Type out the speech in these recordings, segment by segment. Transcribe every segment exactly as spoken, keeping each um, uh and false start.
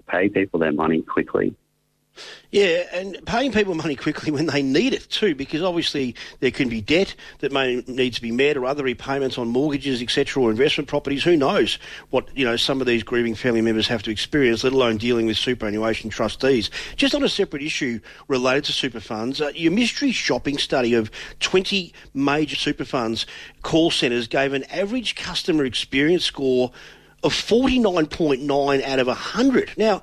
pay people their money quickly. Yeah, and paying people money quickly when they need it too, because obviously there can be debt that may need to be met, or other repayments on mortgages, et cetera, or investment properties. Who knows what, you know, some of these grieving family members have to experience, let alone dealing with superannuation trustees. Just on a separate issue related to super funds, uh, your mystery shopping study of twenty major super funds call centres gave an average customer experience score of forty-nine point nine out of one hundred. Now,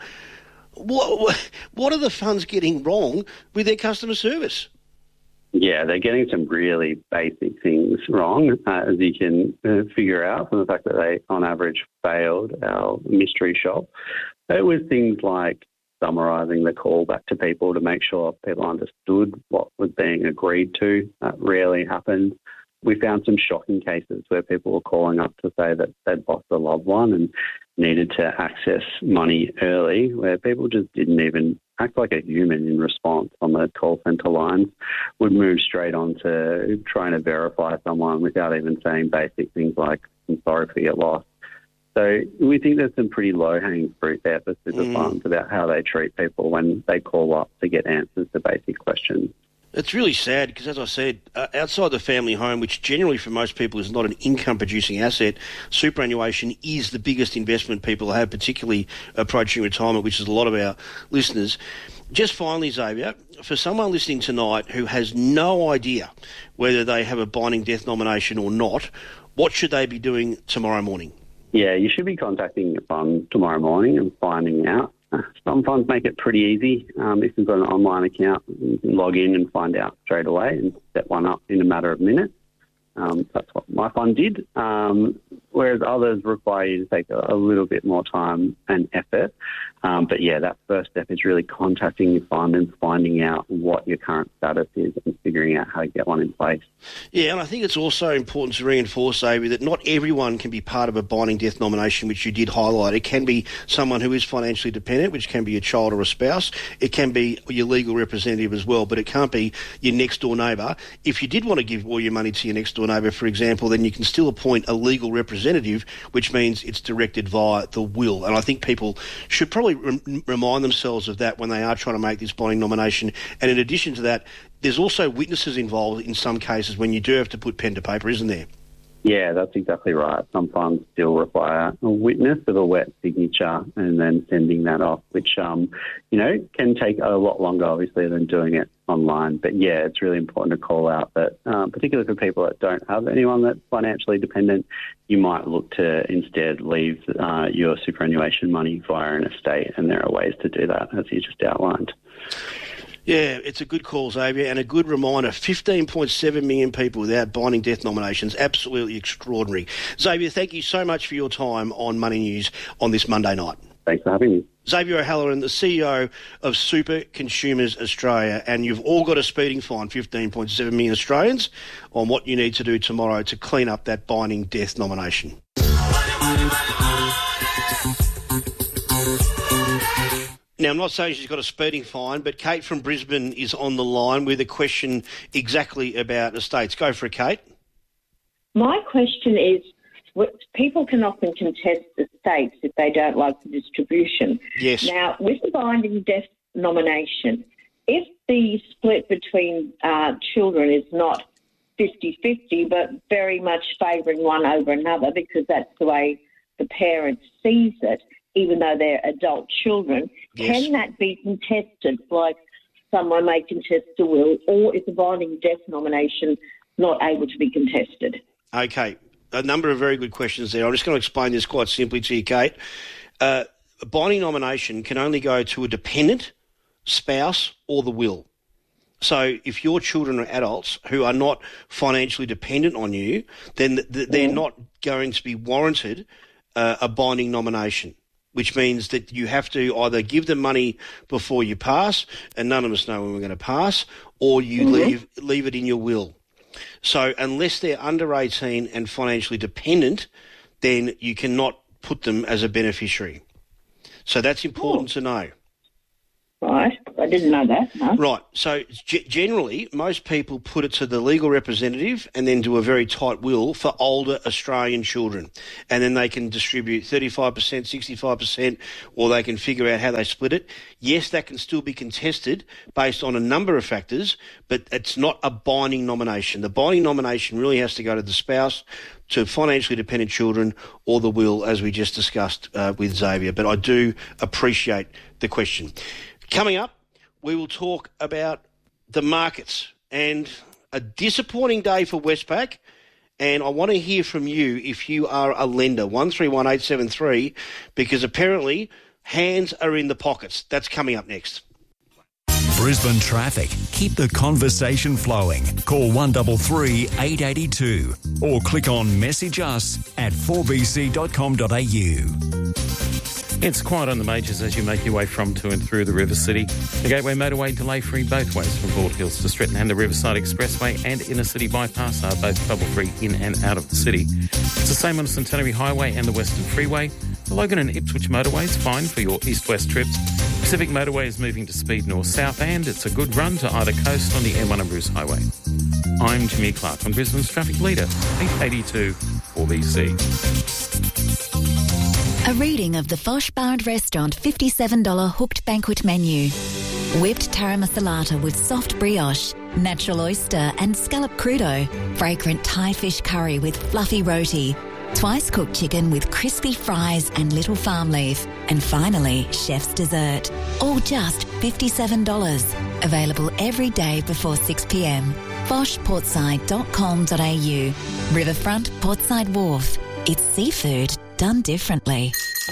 What, what are the funds getting wrong with their customer service? Yeah, they're getting some really basic things wrong, uh, as you can uh, figure out from the fact that they, on average, failed our mystery shop. It was things like summarising the call back to people to make sure people understood what was being agreed to. That rarely happened. We found some shocking cases where people were calling up to say that they'd lost a loved one and needed to access money early, where people just didn't even act like a human in response on the call centre lines, would move straight on to trying to verify someone without even saying basic things like, I'm sorry for your loss. So we think there's some pretty low-hanging fruit there for super mm. funds about how they treat people when they call up to get answers to basic questions. It's really sad because, as I said, uh, outside the family home, which generally for most people is not an income-producing asset, superannuation is the biggest investment people have, particularly approaching retirement, which is a lot of our listeners. Just finally, Xavier, for someone listening tonight who has no idea whether they have a binding death nomination or not, what should they be doing tomorrow morning? Yeah, you should be contacting your fund tomorrow morning and finding out. Some funds make it pretty easy. Um, if you've got an online account, you can log in and find out straight away and set one up in a matter of minutes. Um, that's what my fund did, um, whereas others require you to take a, a little bit more time and effort. Um, but, yeah, that first step is really contacting your fund and finding out what your current status is and figuring out how to get one in place. Yeah, and I think it's also important to reinforce, Xavier, that not everyone can be part of a binding death nomination, which you did highlight. It can be someone who is financially dependent, which can be a child or a spouse. It can be your legal representative as well, but it can't be your next-door neighbour. If you did want to give all your money to your next-door neighbour, for example, then you can still appoint a legal representative, which means it's directed via the will. And I think people should probably re- remind themselves of that when they are trying to make this binding nomination. And in addition to that, there's also witnesses involved in some cases when you do have to put pen to paper, isn't there? Yeah, that's exactly right. Some funds still require a witness with a wet signature and then sending that off, which, um, you know, can take a lot longer, obviously, than doing it online. But, yeah, it's really important to call out that, um, particularly for people that don't have anyone that's financially dependent, you might look to instead leave uh, your superannuation money via an estate, and there are ways to do that, as you just outlined. Yeah, it's a good call, Xavier, and a good reminder. fifteen point seven million people without binding death nominations. Absolutely extraordinary. Xavier, thank you so much for your time on Money News on this Monday night. Thanks for having me. Xavier O'Halloran, the C E O of Super Consumers Australia, and you've all got a speeding fine, fifteen point seven million Australians, on what you need to do tomorrow to clean up that binding death nomination. Now, I'm not saying she's got a speeding fine, but Kate from Brisbane is on the line with a question exactly about estates. Go for it, Kate. My question is, people can often contest estates if they don't like the distribution. Yes. Now, with the binding death nomination, if the split between uh, children is not fifty-fifty, but very much favouring one over another because that's the way the parent sees it, even though they're adult children, yes. Can that be contested, like someone may contest a will, or is the binding death nomination not able to be contested? Okay, a number of very good questions there. I'm just going to explain this quite simply to you, Kate. Uh, a binding nomination can only go to a dependent, spouse, or the will. So if your children are adults who are not financially dependent on you, then th- they're mm. not going to be warranted uh, a binding nomination, which means that you have to either give them money before you pass, and none of us know when we're going to pass, or you mm-hmm. leave leave it in your will. So unless they're under eighteen and financially dependent, then you cannot put them as a beneficiary. So that's important oh. to know. Right. I didn't know that. No. Right. So g- generally, most people put it to the legal representative and then do a very tight will for older Australian children. And then they can distribute thirty-five percent, sixty-five percent, or they can figure out how they split it. Yes, that can still be contested based on a number of factors, but it's not a binding nomination. The binding nomination really has to go to the spouse, to financially dependent children, or the will, as we just discussed uh, with Xavier. But I do appreciate the question. Coming up, we will talk about the markets and a disappointing day for Westpac. And I want to hear from you if you are a lender, one three one eight seven three, because apparently hands are in the pockets. That's coming up next. Brisbane traffic. Keep the conversation flowing. Call one three three, eight eight two or click on message us at four b c dot com dot a u. It's quiet on the majors as you make your way from, to and through the River City. The Gateway Motorway delay-free both ways from Bald Hills to Stretton, and the Riverside Expressway and Inner City Bypass are both trouble-free in and out of the city. It's the same on the Centenary Highway and the Western Freeway. The Logan and Ipswich motorways fine for your east-west trips. Pacific Motorway is moving to speed north-south, and it's a good run to either coast on the M one and Bruce Highway. I'm Jimmy Clark on Brisbane's Traffic Leader, eight eighty-two four B C. A reading of the Fosh Bar and Restaurant fifty-seven dollars hooked banquet menu. Whipped tara masalata with soft brioche, natural oyster and scallop crudo, fragrant Thai fish curry with fluffy roti, twice cooked chicken with crispy fries and little farm leaf, and finally, chef's dessert. All just fifty-seven dollars. Available every day before six p m. fosh portside dot com dot a u. Riverfront Portside Wharf. It's seafood done differently.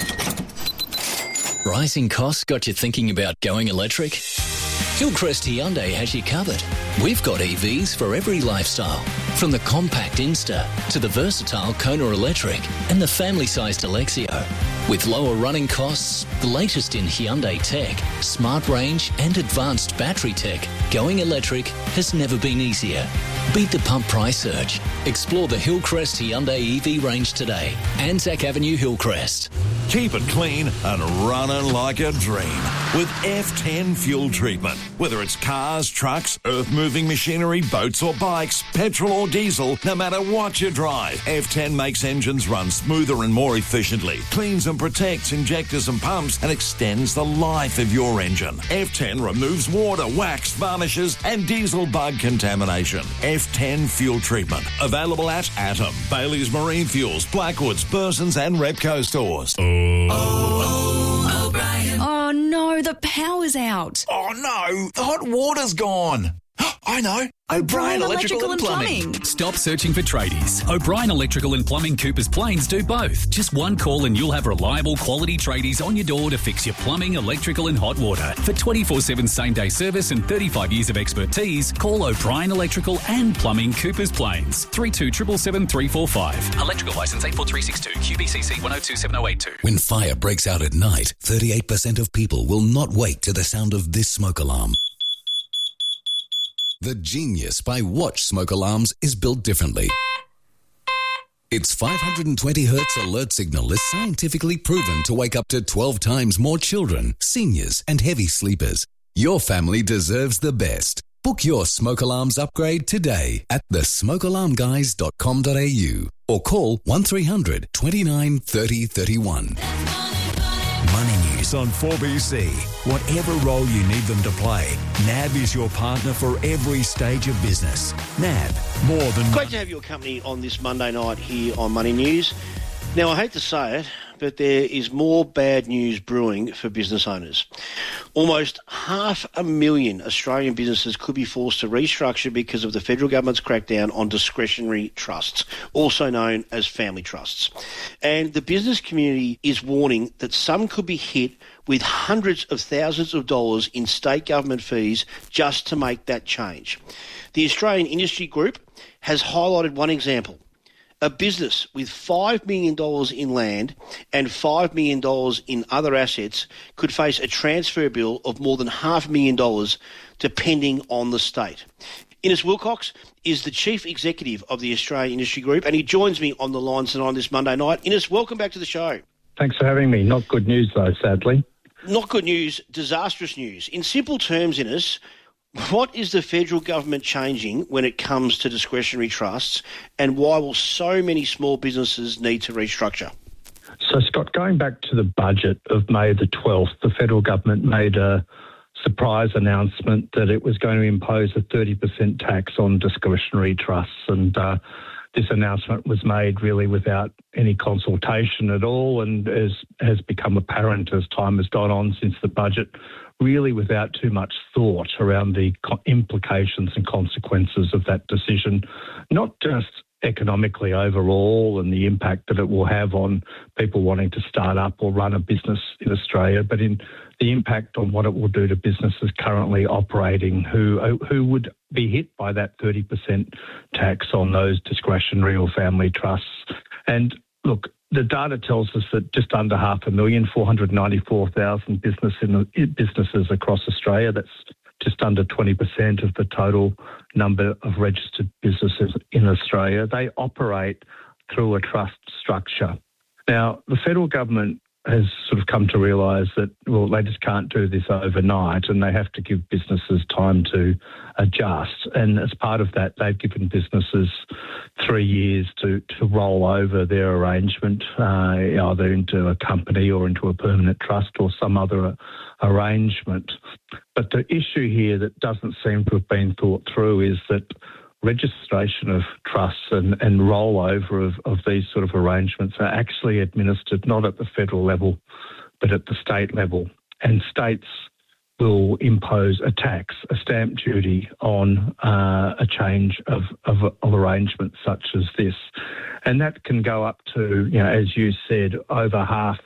Rising costs got you thinking about going electric? Hillcrest Hyundai has you covered. We've got E Vs for every lifestyle, from the compact Insta to the versatile Kona Electric and the family-sized Alexio. With lower running costs, the latest in Hyundai tech, smart range and advanced battery tech, going electric has never been easier. Beat the pump price surge. Explore the Hillcrest Hyundai E V range today. Anzac Avenue, Hillcrest. Keep it clean and running like a dream with F ten fuel treatment. Whether it's cars, trucks, earth-moving machinery, boats or bikes, petrol or diesel, no matter what you drive, F ten makes engines run smoother and more efficiently, cleans and protects injectors and pumps, and extends the life of your engine. F ten removes water, wax, varnishes and diesel bug contamination. F ten fuel treatment. Available at Atom, Bailey's Marine Fuels, Blackwoods, Burson's and Repco stores. Oh, oh, O'Brien. Oh no, the power's out. Oh no, the hot water's gone. I know. O'Brien Electrical, Electrical and Plumbing. Plumbing. Stop searching for tradies. O'Brien Electrical and Plumbing Coopers Plains do both. Just one call and you'll have reliable quality tradies on your door to fix your plumbing, electrical and hot water. For twenty-four seven same-day service and thirty-five years of expertise, call O'Brien Electrical and Plumbing Coopers Plains. three two seven seven three four five. Electrical licence eight four three six two. Q B C C one oh two seven oh eight two. When fire breaks out at night, thirty-eight percent of people will not wake to the sound of this smoke alarm. The genius by Watch smoke alarms is built differently. Its five hundred twenty hertz alert signal is scientifically proven to wake up to twelve times more children, seniors, and heavy sleepers. Your family deserves the best. Book your smoke alarms upgrade today at the smoke alarm guys dot com dot a u or call one three hundred, twenty-nine, thirty, thirty-one. Money News on four B C. Whatever role you need them to play, N A B is your partner for every stage of business. N A B, more than... Great to have your company on this Monday night here on Money News. Now, I hate to say it, but there is more bad news brewing for business owners. Almost half a million Australian businesses could be forced to restructure because of the federal government's crackdown on discretionary trusts, also known as family trusts. And the business community is warning that some could be hit with hundreds of thousands of dollars in state government fees just to make that change. The Australian Industry Group has highlighted one example. A business with five million dollars in land and five million dollars in other assets could face a transfer bill of more than half a million dollars depending on the state. Innes Wilcox is the Chief Executive of the Australian Industry Group and he joins me on the line tonight on this Monday night. Innes, welcome back to the show. Thanks for having me. Not good news though, sadly. not good news, disastrous news. In simple terms, Innes, what is the federal government changing when it comes to discretionary trusts, and why will so many small businesses need to restructure? So, Scott, going back to the budget of May the twelfth, the federal government made a surprise announcement that it was going to impose a thirty percent tax on discretionary trusts, and uh, this announcement was made really without any consultation at all, and as has become apparent as time has gone on since the budget, really without too much thought around the co- implications and consequences of that decision, not just economically overall and the impact that it will have on people wanting to start up or run a business in Australia, but in the impact on what it will do to businesses currently operating who who would be hit by that thirty percent tax on those discretionary or family trusts. And look, the data tells us that just under half a million, four hundred ninety-four thousand business in, businesses across Australia, that's just under twenty percent of the total number of registered businesses in Australia, they operate through a trust structure. Now, the federal government has sort of come to realise that, well, they just can't do this overnight and they have to give businesses time to adjust. And as part of that, they've given businesses three years to, to roll over their arrangement, uh, either into a company or into a permanent trust or some other uh, arrangement. But the issue here that doesn't seem to have been thought through is that registration of trusts and, and rollover of, of these sort of arrangements are actually administered not at the federal level, but at the state level. And states will impose a tax, a stamp duty on uh, a change of, of, of arrangements such as this. And that can go up to, you know, as you said, over half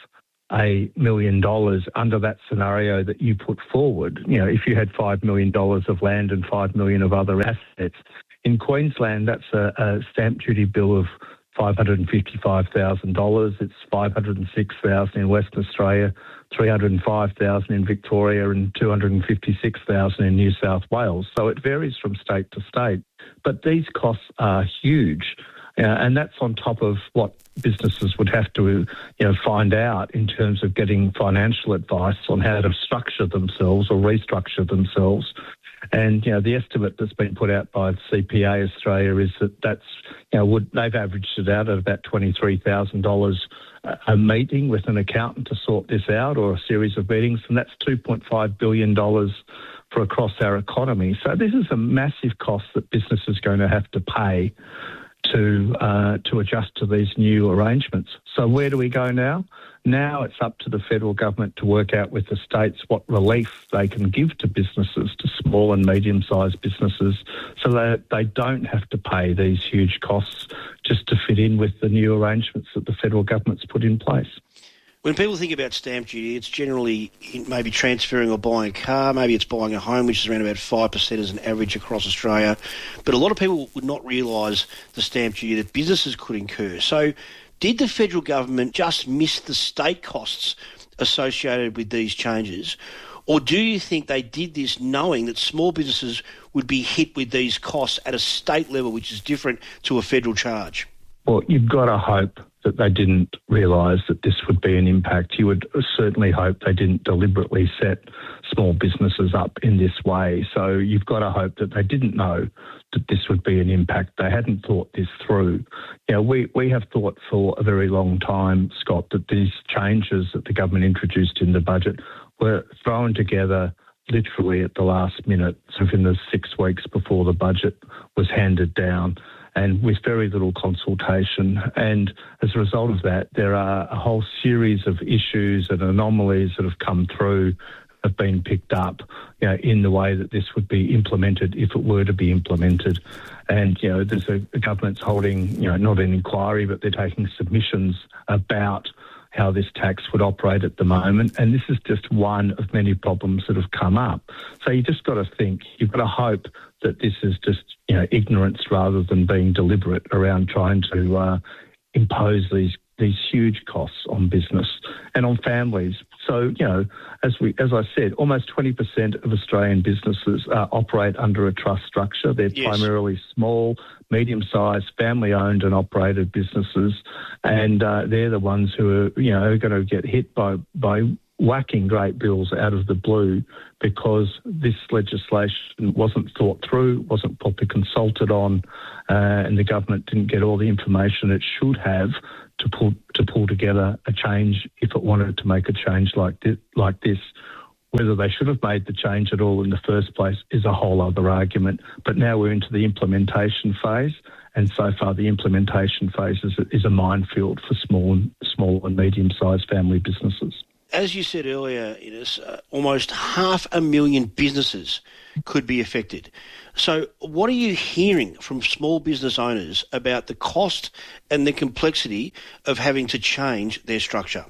a million dollars under that scenario that you put forward. You know, if you had five million dollars of land and five million dollars of other assets, in Queensland, that's a, a stamp duty bill of five hundred fifty-five thousand dollars. It's five hundred six thousand dollars in Western Australia, three hundred five thousand dollars in Victoria and two hundred fifty-six thousand dollars in New South Wales. So it varies from state to state. But these costs are huge. Uh, and that's on top of what businesses would have to, you know, find out in terms of getting financial advice on how to structure themselves or restructure themselves. And, you know, the estimate that's been put out by C P A Australia is that that's, you know, would, they've averaged it out at about twenty-three thousand dollars a meeting with an accountant to sort this out, or a series of meetings, and that's two point five billion dollars for across our economy. So this is a massive cost that business is going to have to pay to uh, to adjust to these new arrangements. So where do we go now? Now it's up to the federal government to work out with the states what relief they can give to businesses, to small and medium-sized businesses, so that they don't have to pay these huge costs just to fit in with the new arrangements that the federal government's put in place. When people think about stamp duty, it's generally maybe transferring or buying a car, maybe it's buying a home, which is around about five percent as an average across Australia. But a lot of people would not realise the stamp duty that businesses could incur. So did the federal government just miss the state costs associated with these changes? Or do you think they did this knowing that small businesses would be hit with these costs at a state level, which is different to a federal charge? Well, you've got to hope that they didn't realise that this would be an impact. You would certainly hope they didn't deliberately set small businesses up in this way. So you've got to hope that they didn't know that this would be an impact. They hadn't thought this through. You know, we, we have thought for a very long time, Scott, that these changes that the government introduced in the budget were thrown together literally at the last minute, so within the six weeks before the budget was handed down, and with very little consultation. And as a result of that, there are a whole series of issues and anomalies that have come through, have been picked up, you know, in the way that this would be implemented if it were to be implemented. And, you know, there's a, a government's holding, you know, not an inquiry, but they're taking submissions about how this tax would operate at the moment. And this is just one of many problems that have come up. So you just got to think, you've got to hope that this is just, you know, ignorance rather than being deliberate around trying to uh, impose these these huge costs on business and on families. So, you know, as we as I said, almost twenty percent of Australian businesses uh, operate under a trust structure. They're yes. primarily small, medium-sized, family-owned and operated businesses, and uh, they're the ones who are, you know, going to get hit by by whacking great bills out of the blue because this legislation wasn't thought through, wasn't properly consulted on, uh, and the government didn't get all the information it should have to pull to pull together a change if it wanted to make a change like this. Like this. Whether they should have made the change at all in the first place is a whole other argument. But now we're into the implementation phase, and so far the implementation phase is, is a minefield for small and small and medium-sized family businesses. As you said earlier, Ines, uh, almost half a million businesses could be affected. So what are you hearing from small business owners about the cost and the complexity of having to change their structure?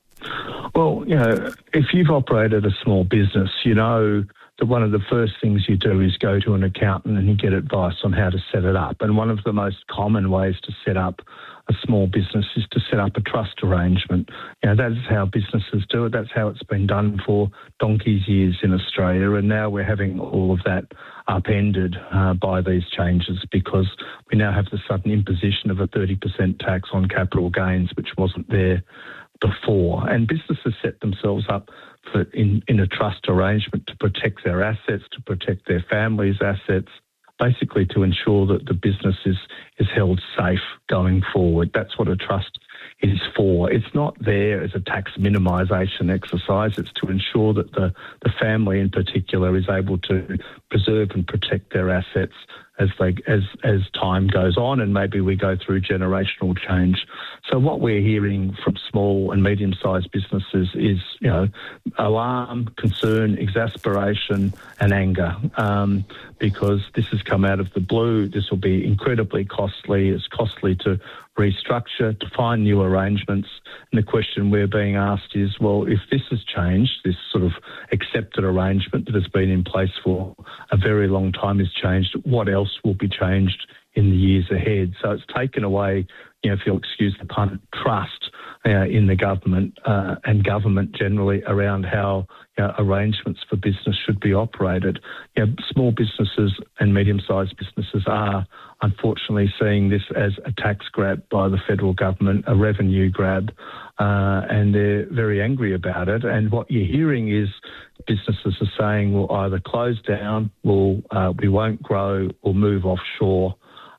Well, you know, if you've operated a small business, you know that one of the first things you do is go to an accountant and you get advice on how to set it up. And one of the most common ways to set up a small business is to set up a trust arrangement. You know, that's how businesses do it. That's how it's been done for donkey's years in Australia. And now we're having all of that upended uh, by these changes because we now have the sudden imposition of a thirty percent tax on capital gains, which wasn't there before. And businesses set themselves up for in, in a trust arrangement to protect their assets, to protect their families' assets, basically to ensure that the business is, is held safe going forward. That's what a trust is for. It's not there as a tax minimisation exercise. It's to ensure that the, the family in particular is able to preserve and protect their assets as they as as time goes on, and maybe we go through generational change. So what we're hearing from small and medium-sized businesses is, you know, alarm, concern, exasperation and anger um, because this has come out of the blue. This will be incredibly costly. It's costly to restructure, to find new arrangements. And the question we're being asked is, well, if this has changed, this sort of accepted arrangement that has been in place for a very long time has changed, what else will be changed in the years ahead? So it's taken away, you know, if you'll excuse the pun, trust uh, in the government uh, and government generally around how you know, arrangements for business should be operated. You know, small businesses and medium-sized businesses are unfortunately seeing this as a tax grab by the federal government, a revenue grab, uh, and they're very angry about it. And what you're hearing is businesses are saying we'll either close down, we'll, uh, we won't grow, or move offshore.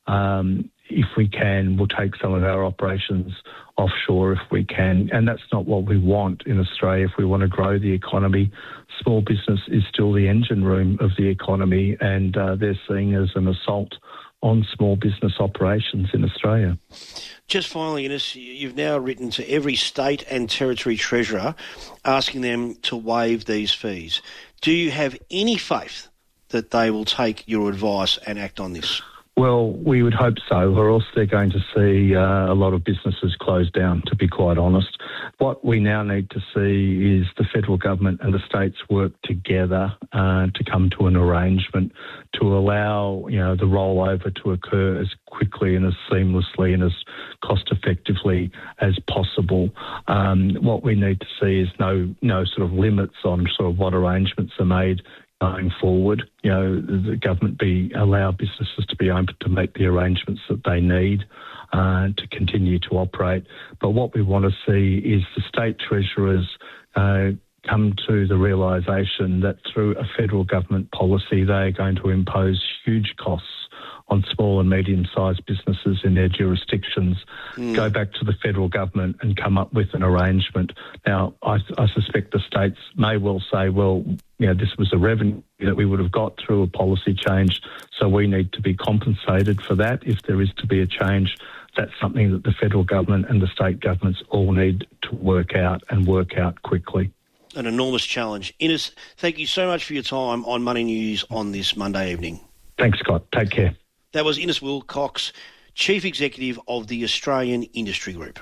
Um, if we can, we'll take some of our operations offshore if we can. And that's not what we want in Australia. If we want to grow the economy, small business is still the engine room of the economy, and uh, they're seeing as an assault on small business operations in Australia. Just finally, Ines, you've now written to every state and territory treasurer asking them to waive these fees. Do you have any faith that they will take your advice and act on this? Well, we would hope so, or else they're going to see uh, a lot of businesses close down, to be quite honest. What we now need to see is the federal government and the states work together uh, to come to an arrangement to allow, you know, the rollover to occur as quickly and as seamlessly and as cost-effectively as possible. Um, what we need to see is no no sort of limits on sort of what arrangements are made going forward. You know, the government be allow businesses to be able to make the arrangements that they need uh, to continue to operate. But what we want to see is the state treasurers uh, come to the realisation that through a federal government policy, they are going to impose huge costs on small and medium-sized businesses in their jurisdictions, mm. go back to the federal government and come up with an arrangement. Now, I, I suspect the states may well say, well, you know, this was a revenue that we would have got through a policy change, so we need to be compensated for that. If there is to be a change, that's something that the federal government and the state governments all need to work out and work out quickly. An enormous challenge. Ines, thank you so much for your time on Money News on this Monday evening. Thanks, Scott. Take care. That was Ines Wilcox, Chief Executive of the Australian Industry Group.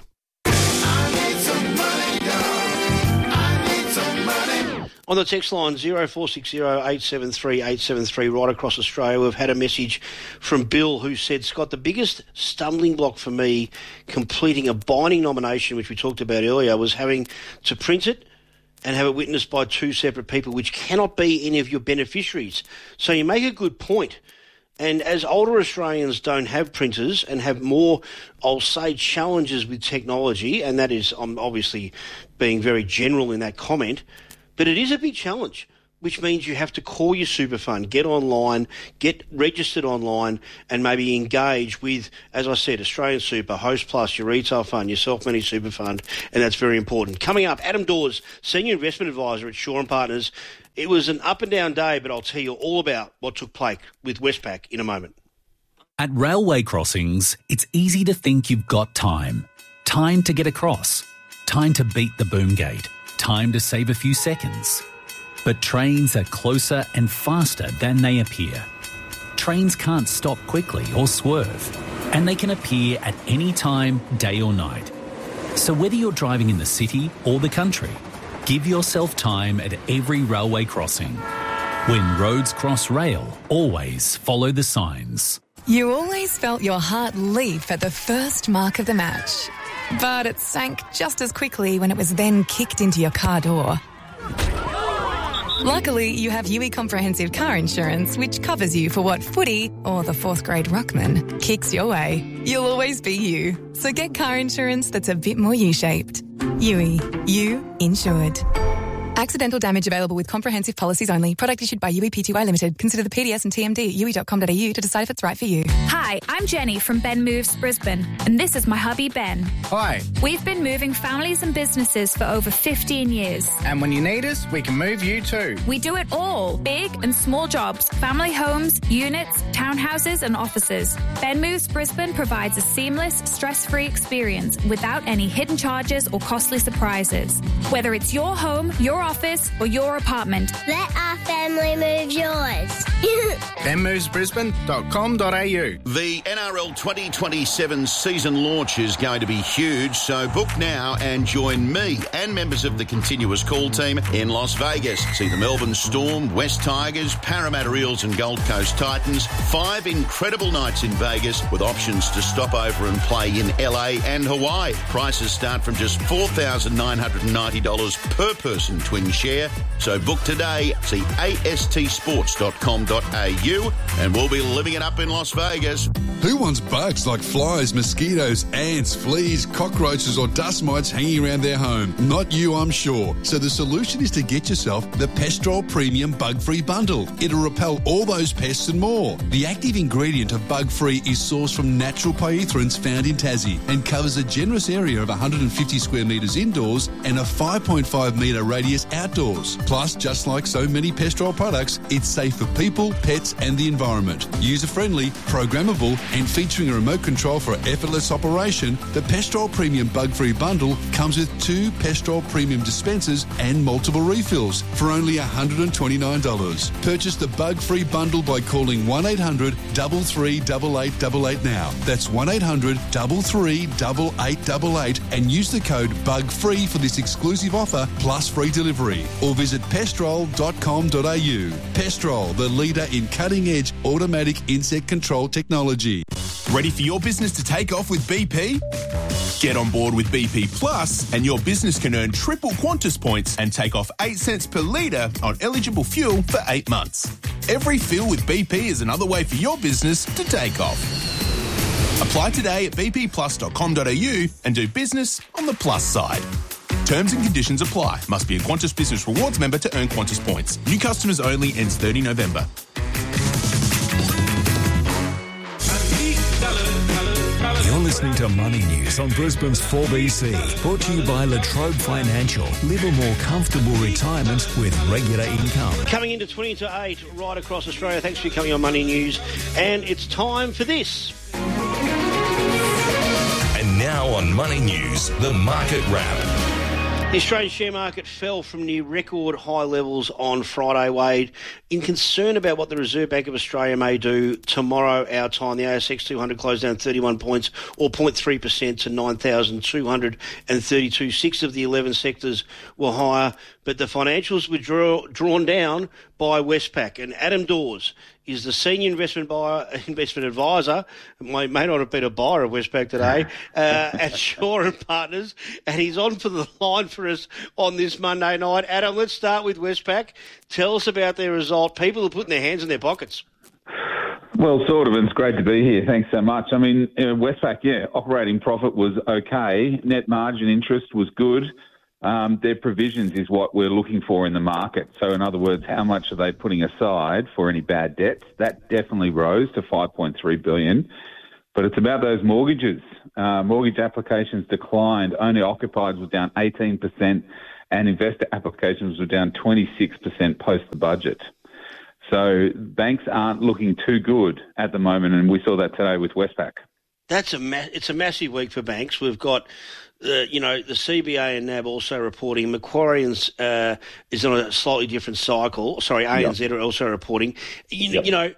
On the text line, zero four six zero eight seven three eight seven three, right across Australia, we've had a message from Bill who said, Scott, the biggest stumbling block for me completing a binding nomination, which we talked about earlier, was having to print it and have it witnessed by two separate people, which cannot be any of your beneficiaries. So you make a good point And as older Australians don't have printers and have more, I'll say, challenges with technology, and that is, I'm obviously being very general in that comment, but it is a big challenge, which means you have to call your super fund, get online, get registered online, and maybe engage with, as I said, Australian Super, Host Plus, your retail fund, your self-managed super fund, and that's very important. Coming up, Adam Dawes, Senior Investment Advisor at Shaw and Partners. It was an up and down day, but I'll tell you all about what took place with Westpac in a moment. At railway crossings, it's easy to think you've got time. Time to get across. Time to beat the boom gate. Time to save a few seconds. But trains are closer and faster than they appear. Trains can't stop quickly or swerve, and they can appear at any time, day or night. So whether you're driving in the city or the country, give yourself time at every railway crossing. When roads cross rail, always follow the signs. You always felt your heart leap at the first mark of the match. But it sank just as quickly when it was then kicked into your car door. Luckily, you have U E Comprehensive Car Insurance, which covers you for what footy, or the fourth grade ruckman, kicks your way. You'll always be you. So get car insurance that's a bit more U-shaped. U E. You insured. Accidental damage available with comprehensive policies only. Product issued by U E P T Y Limited. Consider the P D S and T M D at u e dot com dot a u to decide if it's right for you. Hi, I'm Jenny from Ben Moves Brisbane, and this is my hubby Ben. Hi. We've been moving families and businesses for over fifteen years. And when you need us, we can move you too. We do it all. Big and small jobs, family homes, units, townhouses and offices. Ben Moves Brisbane provides a seamless, stress-free experience without any hidden charges or costly surprises. Whether it's your home, your office or your apartment. Let our family move yours. ben moves brisbane dot com dot a u. The N R L twenty twenty-seven season launch is going to be huge, so book now and join me and members of the Continuous Call team in Las Vegas. See the Melbourne Storm, West Tigers, Parramatta Eels and Gold Coast Titans. Five incredible nights in Vegas with options to stop over and play in L A and Hawaii. Prices start from just four thousand nine hundred ninety dollars per person twin share. So book today. See a s t sports dot com dot a u and we'll be living it up in Las Vegas. Who wants bugs like flies, mosquitoes, ants, fleas, cockroaches or dust mites hanging around their home? Not you, I'm sure. So the solution is to get yourself the Pestrol Premium Bug-Free Bundle. It'll repel all those pests and more. The active ingredient of Bug-Free is sourced from natural pyrethroids found in Tassie and covers a generous area of one hundred fifty square metres indoors and a five point five metre radius outdoors. Plus, just like so many Pestrol products, it's safe for people, pets and the environment. User-friendly, programmable and featuring a remote control for effortless operation, the Pestrol Premium Bug-Free Bundle comes with two Pestrol Premium dispensers and multiple refills for only one hundred twenty-nine dollars. Purchase the Bug-Free Bundle by calling one eight hundred, three three eight, eight eight eight now. That's one eight hundred, three three eight, eight eight eight and use the code BUGFREE for this exclusive offer plus free delivery. Or visit pestrol dot com dot a u. Pestrol, the leader in cutting-edge automatic insect control technology. Ready for your business to take off with B P? Get on board with B P Plus and your business can earn triple Qantas points and take off eight cents per litre on eligible fuel for eight months. Every fill with B P is another way for your business to take off. Apply today at b p plus dot com dot a u and do business on the plus side. Terms and conditions apply. Must be a Qantas Business Rewards member to earn Qantas points. New customers only. Ends thirty November. You're listening to Money News on Brisbane's four B C. Brought to you by Latrobe Financial. Live a more comfortable retirement with regular income. Coming into twenty to eight right across Australia. Thanks for coming on Money News. And it's time for this. And now on Money News, the Market Wrap. The Australian share market fell from near record high levels on Friday, Wade, in concern about what the Reserve Bank of Australia may do tomorrow, our time. The A S X two hundred closed down thirty-one points, or zero point three percent to nine thousand two hundred thirty-two. Six of the eleven sectors were higher, but the financials were draw, drawn down by Westpac. And Adam Dawes is the senior investment buyer, investment advisor, may, may not have been a buyer of Westpac today, uh, at Shaw and Partners, and he's on for the line for us on this Monday night. Adam, let's start with Westpac. Tell us about their result. People are putting their hands in their pockets. Well, sort of, and it's great to be here. Thanks so much. I mean, uh, Westpac, yeah, operating profit was okay. Net margin interest was good. Um, their provisions is what we're looking for in the market. So, in other words, how much are they putting aside for any bad debts? That definitely rose to five point three billion dollars. But it's about those mortgages. Uh, mortgage applications declined. Owner occupied was down eighteen percent and investor applications were down twenty-six percent post the budget. So banks aren't looking too good at the moment, and we saw that today with Westpac. That's a ma- it's a massive week for banks. We've got, uh, you know, the C B A and N A B also reporting. Macquarie uh, is on a slightly different cycle. Sorry, A N Z yep. are also reporting. You, yep. you know,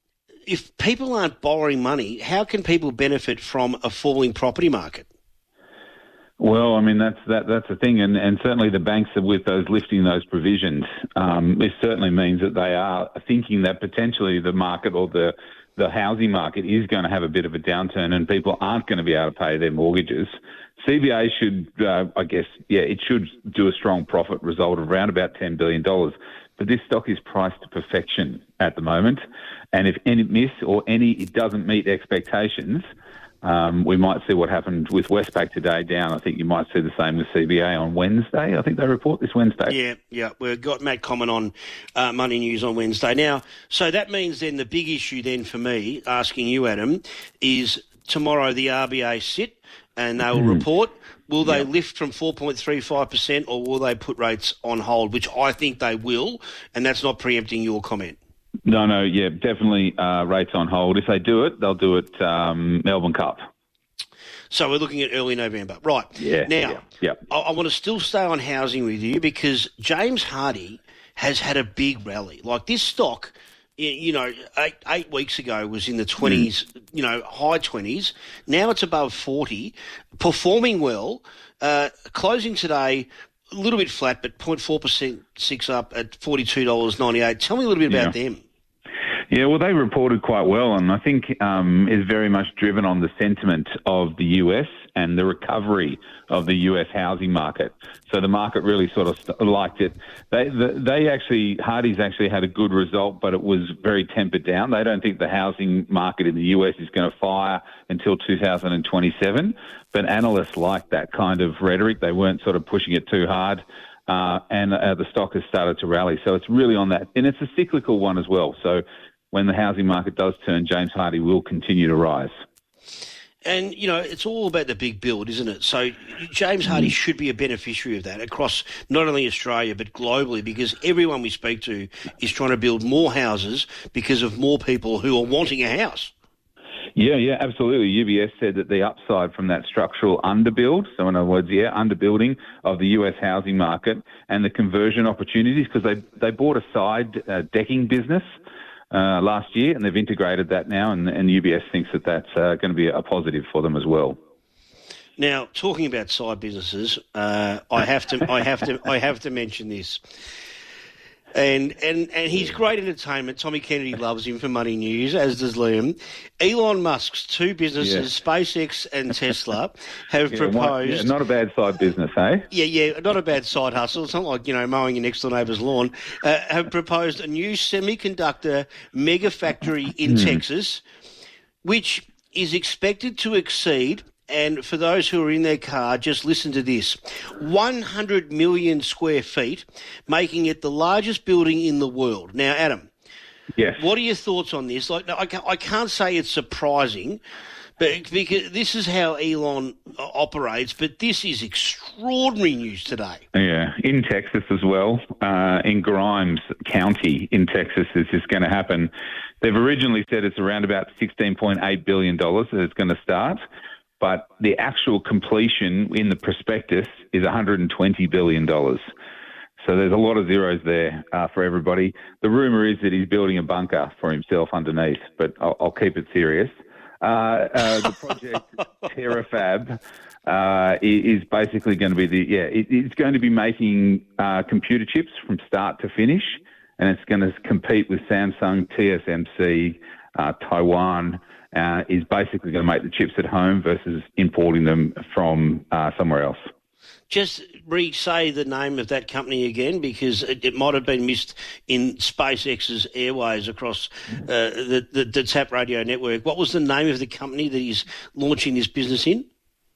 if people aren't borrowing money, how can people benefit from a falling property market? Well, I mean, that's that that's the thing, and, and certainly the banks are with those lifting those provisions. Um, it certainly means that they are thinking that potentially the market or the, the housing market is going to have a bit of a downturn and people aren't going to be able to pay their mortgages. C B A should, uh, I guess, yeah, it should do a strong profit result of around about ten billion dollars. But this stock is priced to perfection at the moment, and if any miss or any it doesn't meet expectations, Um, we might see what happened with Westpac today down. I think you might see the same with C B A on Wednesday. I think they report this Wednesday. Yeah, yeah. We've got Matt comment on uh, Money News on Wednesday. Now, so that means then the big issue then for me, asking you, Adam, is tomorrow the R B A sit and they will mm. report. Will they yep. lift from four point three five percent or will they put rates on hold, which I think they will, and that's not preempting your comment. No, no, yeah, definitely uh, rates on hold. If they do it, they'll do it um, Melbourne Cup. So we're looking at early November. Right. Yeah. Now, yeah, yeah. I, I want to still stay on housing with you because James Hardie has had a big rally. Like this stock, you know, eight, eight weeks ago was in the twenties, mm. you know, high twenties. Now it's above forty, performing well, uh, closing today a little bit flat, but zero point four percent six up at forty-two dollars ninety-eight. Tell me a little bit about yeah. them. Yeah, well, they reported quite well, and I think um, is very much driven on the sentiment of the U S and the recovery of the U S housing market. So the market really sort of liked it. They, they actually, Hardie's actually had a good result, but it was very tempered down. They don't think the housing market in the U S is going to fire until two thousand twenty-seven, but analysts like that kind of rhetoric. They weren't sort of pushing it too hard. Uh, and uh, the stock has started to rally. So it's really on that. And it's a cyclical one as well. So when the housing market does turn, James Hardie will continue to rise. And, you know, it's all about the big build, isn't it? So James Hardie mm. should be a beneficiary of that across not only Australia but globally, because everyone we speak to is trying to build more houses because of more people who are wanting a house. Yeah, yeah, absolutely. U B S said that the upside from that structural underbuild, so in other words, yeah, underbuilding of the U S housing market and the conversion opportunities, because they, they bought a side uh, decking business uh, last year and they've integrated that now, and, and U B S thinks that that's uh, going to be a positive for them as well. Now, talking about side businesses, uh, I have to, I have to, I have to mention this. And, and and he's great entertainment. Tommy Kennedy loves him for Money News, as does Liam. Elon Musk's two businesses, yeah. SpaceX and Tesla, have yeah, proposed... One, yeah, not a bad side business, eh? Yeah, yeah, not a bad side hustle. It's not like, you know, mowing your next door neighbour's lawn. Uh, have proposed a new semiconductor mega factory in mm. Texas, which is expected to exceed... And for those who are in their car, just listen to this. one hundred million square feet, making it the largest building in the world. Now, Adam, yes. What are your thoughts on this? Like, I can't, I can't say it's surprising, but because this is how Elon operates, but this is extraordinary news today. Yeah, in Texas as well, uh, in Grimes County in Texas, this is going to happen. They've originally said it's around about sixteen point eight billion dollars that it's going to start. But the actual completion in the prospectus is one hundred twenty billion dollars. So there's a lot of zeros there uh, for everybody. The rumour is that he's building a bunker for himself underneath, but I'll, I'll keep it serious. Uh, uh, the project Terafab uh, is basically going to be the, yeah, it, it's going to be making uh, computer chips from start to finish, and it's going to compete with Samsung, T S M C, uh, Taiwan, Uh, is basically going to make the chips at home versus importing them from uh, somewhere else. Just re-say the name of that company again, because it, it might have been missed in SpaceX's airways across uh, the, the, the Tap Radio network. What was the name of the company that he's launching this business in?